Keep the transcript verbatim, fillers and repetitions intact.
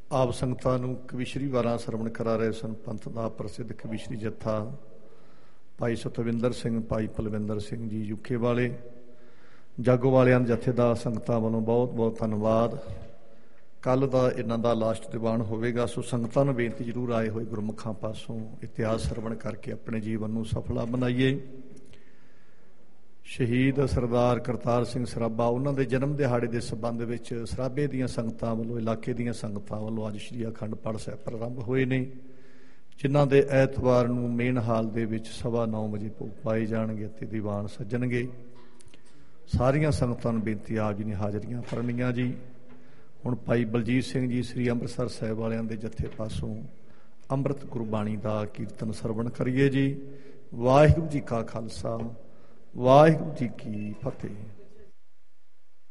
ਆਪ ਸੰਗਤਾਂ ਨੂੰ ਕਵੀਸ਼ਰੀ ਵਾਰਾਂ ਸਰਵਣ ਕਰਾ ਰਹੇ ਸਨ। ਪੰਥ ਦਾ ਪ੍ਰਸਿੱਧ ਕਵੀਸ਼ਰੀ ਜੱਥਾ ਭਾਈ ਸਤਵਿੰਦਰ ਸਿੰਘ, ਭਾਈ ਪਲਵਿੰਦਰ ਸਿੰਘ ਜੀ ਯੂਕੇ ਵਾਲੇ, ਜਾਗੋ ਵਾਲਿਆਂ ਦੇ ਜੱਥੇਦਾਰ ਸੰਗਤਾਂ ਵੱਲੋਂ ਬਹੁਤ ਬਹੁਤ ਧੰਨਵਾਦ। ਕੱਲ੍ਹ ਦਾ ਇਹਨਾਂ ਦਾ ਲਾਸਟ ਦੀਵਾਨ ਹੋਵੇਗਾ, ਸੋ ਸੰਗਤਾਂ ਨੂੰ ਬੇਨਤੀ ਜ਼ਰੂਰ ਆਏ ਹੋਏ ਗੁਰਮੁਖਾਂ ਪਾਸੋਂ ਇਤਿਹਾਸ ਸਰਵਣ ਕਰਕੇ ਆਪਣੇ ਜੀਵਨ ਨੂੰ ਸਫਲਾ ਬਣਾਈਏ। ਸ਼ਹੀਦ ਸਰਦਾਰ ਕਰਤਾਰ ਸਿੰਘ ਸਰਾਭਾ, ਉਹਨਾਂ ਦੇ ਜਨਮ ਦਿਹਾੜੇ ਦੇ ਸੰਬੰਧ ਵਿੱਚ ਸਰਾਭੇ ਦੀਆਂ ਸੰਗਤਾਂ ਵੱਲੋਂ, ਇਲਾਕੇ ਦੀਆਂ ਸੰਗਤਾਂ ਵੱਲੋਂ ਅੱਜ ਸ਼੍ਰੀ ਅਖੰਡ ਪਾਠ ਸਾਹਿਬ ਪ੍ਰਾਰੰਭ ਹੋਏ ਨੇ, ਜਿਨ੍ਹਾਂ ਦੇ ਐਤਵਾਰ ਨੂੰ ਮੇਨ ਹਾਲ ਦੇ ਵਿੱਚ ਸਵਾ ਨੌ ਵਜੇ ਭੋਗ ਪਾਏ ਜਾਣਗੇ ਅਤੇ ਦੀਵਾਨ ਸੱਜਣਗੇ। ਸਾਰੀਆਂ ਸੰਗਤਾਂ ਨੂੰ ਬੇਨਤੀ ਆਪ ਜੀ ਨੇ ਹਾਜ਼ਰੀਆਂ ਭਰਨੀਆਂ ਜੀ। ਹੁਣ ਭਾਈ ਬਲਜੀਤ ਸਿੰਘ ਜੀ ਸ੍ਰੀ ਅੰਮ੍ਰਿਤਸਰ ਸਾਹਿਬ ਵਾਲਿਆਂ ਦੇ ਜੱਥੇ ਪਾਸੋਂ ਅੰਮ੍ਰਿਤ ਗੁਰਬਾਣੀ ਦਾ ਕੀਰਤਨ ਸਰਵਣ ਕਰੀਏ ਜੀ। ਵਾਹਿਗੁਰੂ ਜੀ ਕਾ ਖਾਲਸਾ, ਵਾਹਿਗੁਰੂ ਜੀ ਕੀ ਫਤਿਹ।